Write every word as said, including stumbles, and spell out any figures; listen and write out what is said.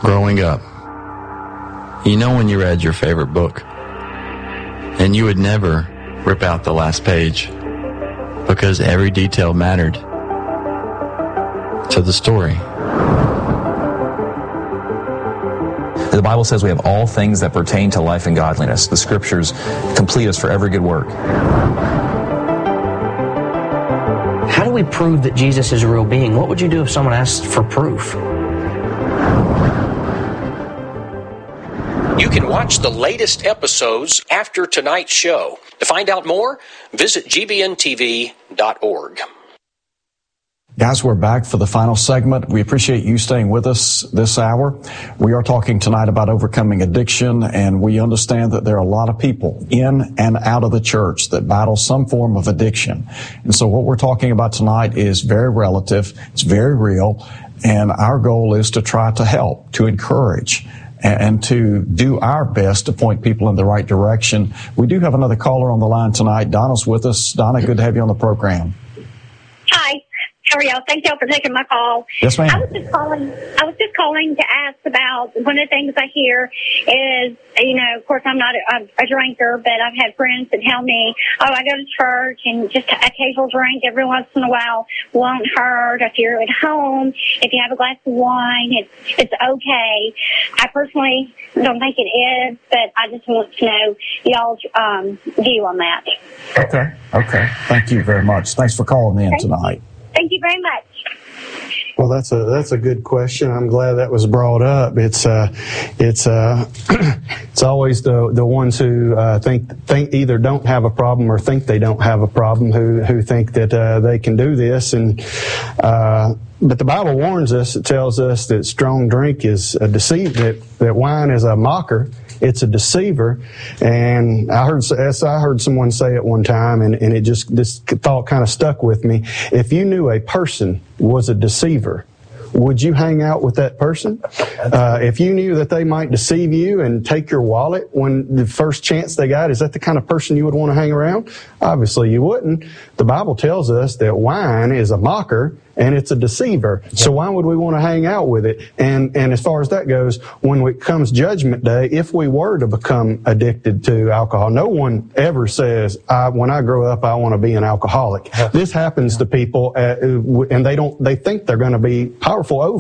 growing up, you know when you read your favorite book, and you would never rip out the last page because every detail mattered to the story. The Bible says we have all things that pertain to life and godliness. The Scriptures complete us for every good work. How do we prove that Jesus is a real being? What would you do if someone asked for proof? You can watch the latest episodes after tonight's show. To find out more, visit G B N T V dot org. Guys, we're back for the final segment. We appreciate you staying with us this hour. We are talking tonight about overcoming addiction, and we understand that there are a lot of people in and out of the church that battle some form of addiction. And so what we're talking about tonight is very relative, it's very real, and our goal is to try to help, to encourage, and to do our best to point people in the right direction. We do have another caller on the line tonight. Donna's with us. Donna, good to have you on the program. Hi. How are y'all? Thank y'all for taking my call. Yes, ma'am. I was just calling. I was just calling to ask about one of the things I hear is, you know, of course I'm not a, a drinker, but I've had friends that tell me, oh, I go to church and just occasional drink every once in a while won't hurt. If you're at home, if you have a glass of wine, it's it's okay. I personally don't think it is, but I just want to know y'all's um, view on that. Okay. Okay. Thank you very much. Thanks for calling in tonight. Thank you very much. Well, that's a that's a good question. I'm glad that was brought up. It's uh, it's uh, it's always the the ones who uh, think think either don't have a problem or think they don't have a problem who who think that uh, they can do this. And uh, but the Bible warns us. It tells us that strong drink is a deceit. That that wine is a mocker. It's a deceiver. And I heard, as I heard someone say it one time, and, and it just, this thought kind of stuck with me. If you knew a person was a deceiver, would you hang out with that person? Uh, if you knew that they might deceive you and take your wallet when the first chance they got, is that the kind of person you would want to hang around? Obviously you wouldn't. The Bible tells us that wine is a mocker and it's a deceiver. So why would we want to hang out with it? And and as far as that goes, when it comes Judgment Day, if we were to become addicted to alcohol, no one ever says, I, when I grow up, I want to be an alcoholic. This happens to people, uh, and they don't. They think they're going to be powerful over